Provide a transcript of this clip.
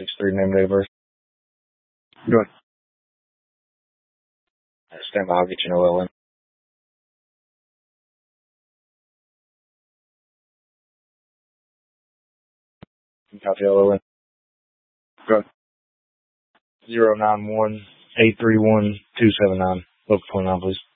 563, name, date of birth. Go ahead. Stand by, I'll get you an OLN. Copy LON. Go ahead. 091-831-279. Local 29, please.